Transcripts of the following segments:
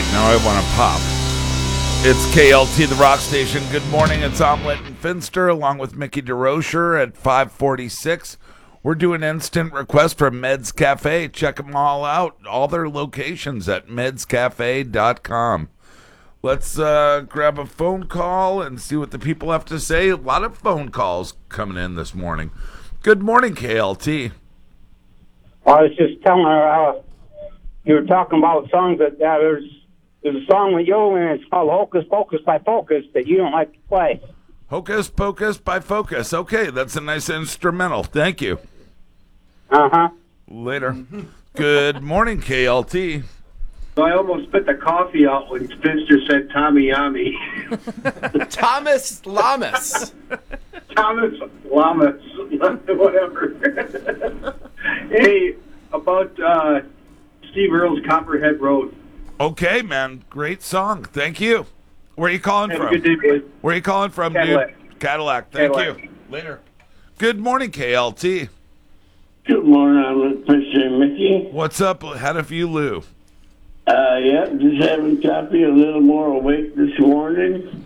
Now I want to pop. It's KLT, the rock station. Good morning. It's Omelette and Finster along with Mickey DeRocher at 546. We're doing instant request for Meds Cafe. Check them all out. All their locations at medscafe.com. Let's grab a phone call and see what the people have to say. A lot of phone calls coming in this morning. Good morning, KLT. I was just telling her you were talking about songs that there's a song with you, and it's called Hocus Pocus by Focus that you don't like to play. Hocus Pocus by Focus. Okay, that's a nice instrumental. Thank you. Uh-huh. Later. Good morning, KLT. I almost spit the coffee out when Finster said Tommy Yami. Thomas Lamas. Thomas Lamas, whatever. Hey, about Steve Earle's Copperhead Road. Okay, man. Great song. Thank you. Where are you calling Have from? a good day, boys. Where are you calling from, Cadillac. dude? Cadillac. Thank Cadillac. you. Later. Good morning, KLT. Good morning, I'm Mr. Mickey. What's up? How do you, Lou? Just having coffee, a little more awake this morning.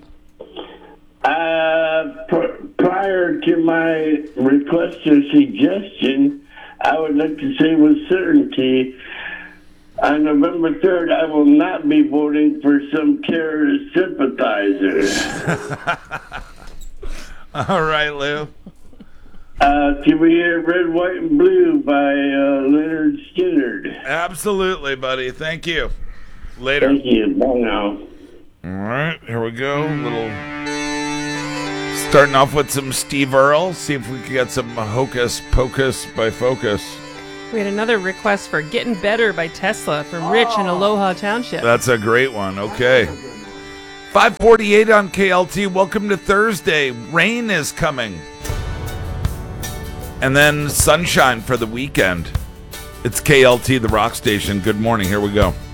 Prior to my request or suggestion, I would like to say with certainty, on November 3rd, I will not be voting for some terrorist sympathizer. All right, Lou. Can we hear Red, White, and Blue by Leonard Skinner? Absolutely, buddy. Thank you. Later. Thank you. Bye now. All right, here we go. Starting off with some Steve Earle. See if we can get some Hocus Pocus by Focus. We had another request for Getting Better by Tesla from Rich in Aloha Township. That's a great one. Okay. 548 on KLT. Welcome to Thursday. Rain is coming. And then sunshine for the weekend. It's KLT, the rock station. Good morning. Here we go.